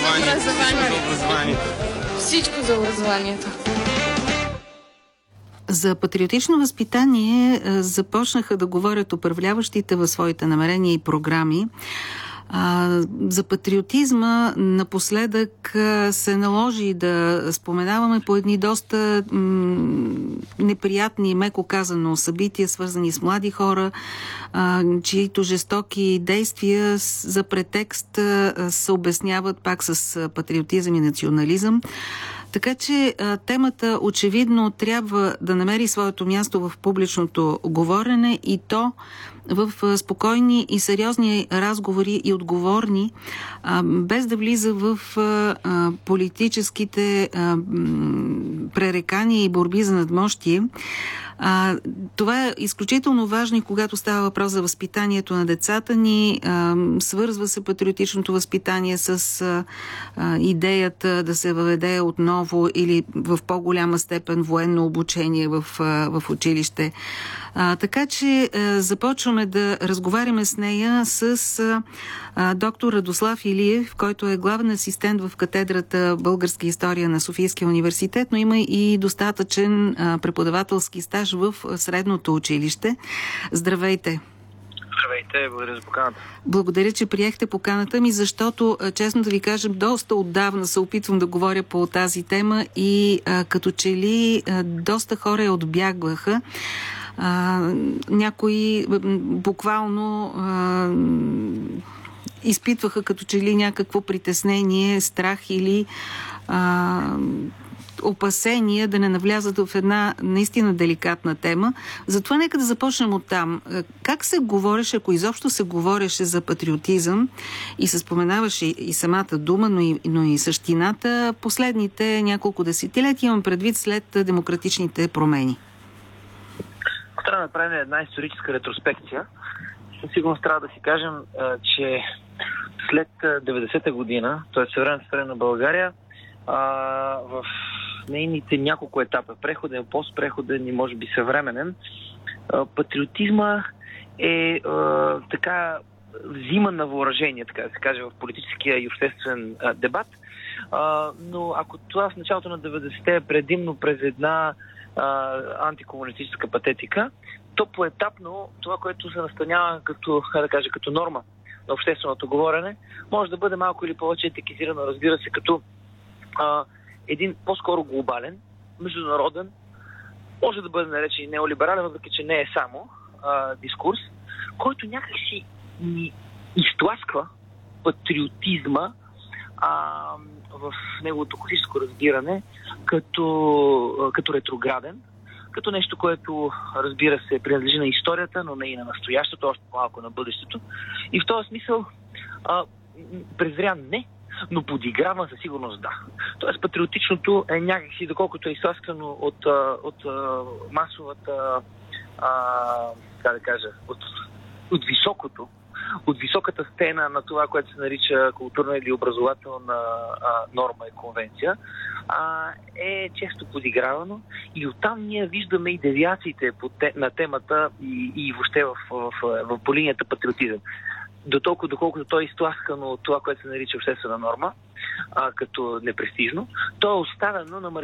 образованието. Всичко за образованието. За патриотично възпитание започнаха да говорят управляващите в своите намерения и програми. За патриотизма напоследък се наложи да споменаваме по едни доста неприятни, меко казано, събития, свързани с млади хора, чието жестоки действия за претекст се обясняват пак с патриотизъм и национализъм. Така че темата очевидно трябва да намери своето място в публичното говорене и то в спокойни и сериозни разговори и отговорни, без да влиза в политическите пререкания и борби за надмощие. Това е изключително важно и когато става въпрос за възпитанието на децата ни. Свързва се патриотичното възпитание с идеята да се въведе отново или в по-голяма степен военно обучение в училище. Така че започваме да разговаряме с нея с доктор Радослав Илиев, който е главен асистент в катедрата Българска история на Софийския университет, но има и достатъчен преподавателски стаж в средното училище. Здравейте! Здравейте, благодаря за поканата. Благодаря, че приехте поканата ми, защото, честно да ви кажем, доста отдавна се опитвам да говоря по тази тема и като че ли доста хора я отбягваха. Някои буквално изпитваха като че ли някакво притеснение, страх или опасения да не навлязат в една наистина деликатна тема. Затова нека да започнем оттам. Как се говореше, ако изобщо се говореше за патриотизъм и се споменаваше и самата дума, но и същината, последните няколко десетилетия, имам предвид след демократичните промени? Трябва да направим една историческа ретроспекция. Със сигурност трябва да си кажем, че след 90-та година, т.е. съвременната история на България, в нейните няколко етапа, преходен, постпреходен и може би съвременен, патриотизма е така взима на въоръжение, така да се каже, в политическия и обществен дебат. Но ако това в началото на 90-те е предимно през една антикомунистическа патетика, то поетапно това, което се настанява като норма на общественото говорене, може да бъде малко или повече етикизирано, разбира се, като един по-скоро глобален, международен, може да бъде наречен и неолиберален, въпреки че не е само дискурс, който някакси ни изтласква патриотизма в неговото класическо разбиране като ретрограден, като нещо, което, разбира се, принадлежи на историята, но не и на настоящето, още малко на бъдещето. И в този смисъл презрян не, но подиграван със сигурност да. Тоест патриотичното е някакси, доколкото е изтласкано от масовата, как да кажа, от високото, от високата стена на това, което се нарича културна или образователна норма и конвенция, е често подигравано и оттам ние виждаме и девиациите на темата и въобще по линията патриотизъм. Доколкото то е изтласкано от това, което се нарича обществена норма, като непрестижно, то е оставено на